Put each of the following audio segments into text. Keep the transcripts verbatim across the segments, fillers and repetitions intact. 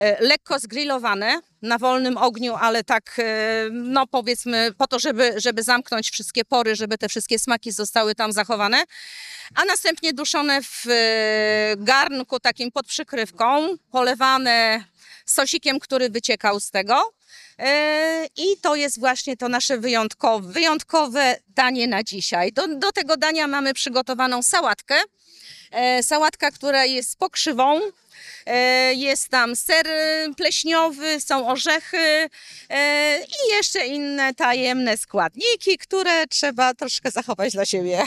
Lekko zgrillowane na wolnym ogniu, ale tak, no powiedzmy, po to, żeby, żeby zamknąć wszystkie pory, żeby te wszystkie smaki zostały tam zachowane, a następnie duszone w garnku takim pod przykrywką, polewane sosikiem, który wyciekał z tego. I to jest właśnie to nasze wyjątkowe, wyjątkowe danie na dzisiaj. Do, do tego dania mamy przygotowaną sałatkę. Sałatka, która jest z pokrzywą. Jest tam ser pleśniowy, są orzechy i jeszcze inne tajemne składniki, które trzeba troszkę zachować dla siebie.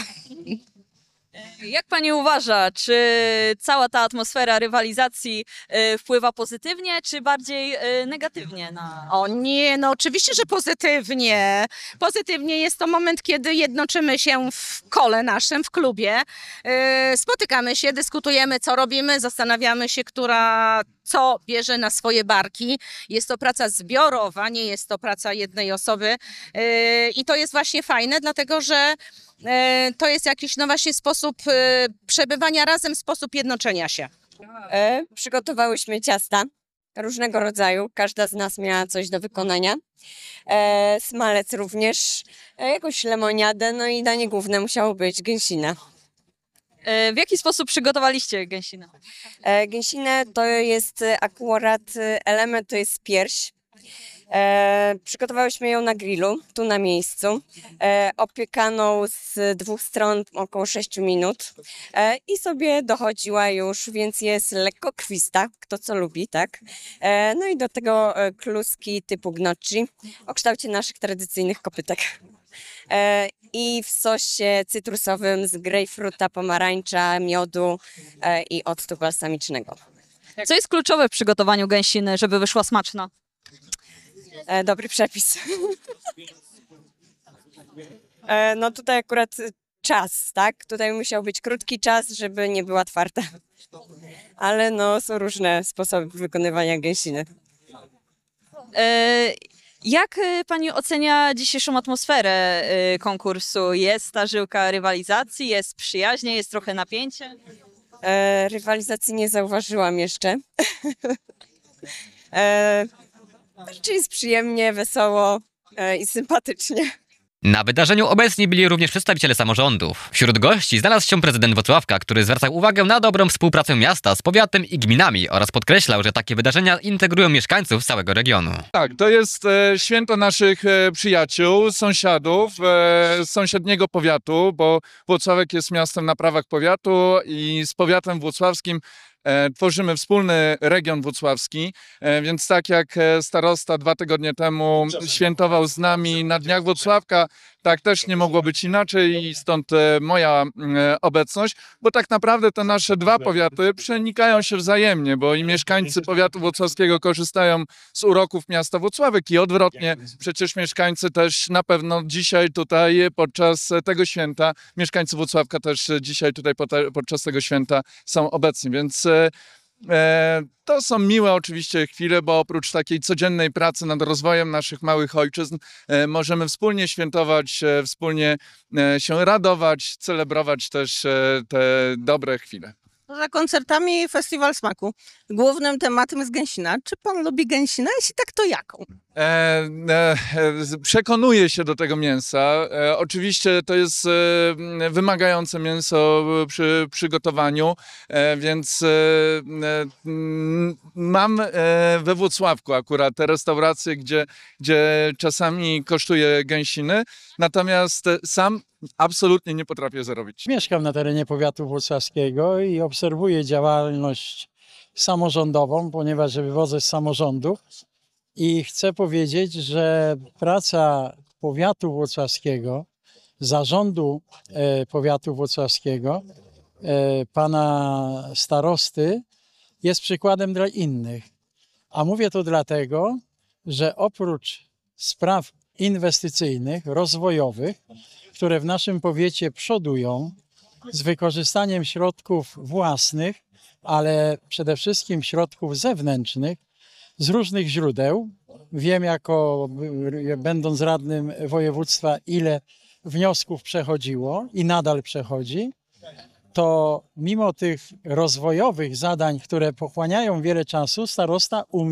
Jak pani uważa, czy cała ta atmosfera rywalizacji wpływa pozytywnie, czy bardziej negatywnie na... O nie, no oczywiście, że pozytywnie. Pozytywnie jest to moment, kiedy jednoczymy się w kole naszym, w klubie. Spotykamy się, dyskutujemy, co robimy, zastanawiamy się, która co bierze na swoje barki. Jest to praca zbiorowa, nie jest to praca jednej osoby i to jest właśnie fajne, dlatego że to jest jakiś, no właśnie, sposób przebywania razem, sposób jednoczenia się. E, przygotowałyśmy ciasta różnego rodzaju, każda z nas miała coś do wykonania. E, smalec również, e, jakąś lemoniadę, no i danie główne musiało być gęsina. W jaki sposób przygotowaliście gęsinę? E, gęsinę to jest akurat element, to jest pierś. E, przygotowałyśmy ją na grillu, tu na miejscu, e, opiekaną z dwóch stron około sześciu minut e, i sobie dochodziła już, więc jest lekko krwista, kto co lubi, tak? E, no i do tego e, kluski typu gnocchi o kształcie naszych tradycyjnych kopytek. E, I w sosie cytrusowym z grejpfruta, pomarańcza, miodu e, i octu balsamicznego. Co jest kluczowe w przygotowaniu gęsiny, żeby wyszła smaczna? E, dobry przepis. e, no tutaj akurat czas, tak? Tutaj musiał być krótki czas, żeby nie była twarda. Ale no są różne sposoby wykonywania gęsiny. E, jak pani ocenia dzisiejszą atmosferę e, konkursu? Jest ta żyłka rywalizacji, jest przyjaźnie, jest trochę napięcie? E, rywalizacji nie zauważyłam jeszcze. e, Raczej jest przyjemnie, wesoło e, i sympatycznie. Na wydarzeniu obecni byli również przedstawiciele samorządów. Wśród gości znalazł się prezydent Włocławka, który zwracał uwagę na dobrą współpracę miasta z powiatem i gminami oraz podkreślał, że takie wydarzenia integrują mieszkańców z całego regionu. Tak, to jest e, święto naszych e, przyjaciół, sąsiadów, e, sąsiedniego powiatu, bo Włocławek jest miastem na prawach powiatu i z powiatem włocławskim E, tworzymy wspólny region włocławski, e, więc tak jak starosta dwa tygodnie temu świętował z nami na Dniach Włocławka, tak też nie mogło być inaczej i stąd e, moja e, obecność, bo tak naprawdę te nasze dwa powiaty przenikają się wzajemnie, bo i mieszkańcy powiatu włocławskiego korzystają z uroków miasta Włocławek i odwrotnie, przecież mieszkańcy też na pewno dzisiaj tutaj podczas tego święta, mieszkańcy Włocławka też dzisiaj tutaj podczas tego święta są obecni, więc E, to są miłe oczywiście chwile, bo oprócz takiej codziennej pracy nad rozwojem naszych małych ojczyzn e, możemy wspólnie świętować, e, wspólnie e, się radować, celebrować też e, te dobre chwile. Za koncertami Festiwal Smaku. Głównym tematem jest gęsina. Czy pan lubi gęsinę? Jeśli tak, to jaką? E, e, przekonuję się do tego mięsa. E, oczywiście to jest e, wymagające mięso przy przygotowaniu, e, więc e, e, mam e, we Włocławku akurat te restauracje, gdzie, gdzie czasami kosztuje gęsiny, natomiast sam absolutnie nie potrafię zarobić. Mieszkam na terenie powiatu włocławskiego i obserwuję działalność samorządową, ponieważ wywodzę z samorządów i chcę powiedzieć, że praca powiatu włocławskiego, zarządu e, powiatu włocławskiego, e, pana starosty jest przykładem dla innych. A mówię to dlatego, że oprócz spraw inwestycyjnych, rozwojowych, które w naszym powiecie przodują z wykorzystaniem środków własnych, ale przede wszystkim środków zewnętrznych z różnych źródeł. Wiem jako, będąc radnym województwa, ile wniosków przechodziło i nadal przechodzi. to mimo tych rozwojowych zadań, które pochłaniają wiele czasu, starosta umie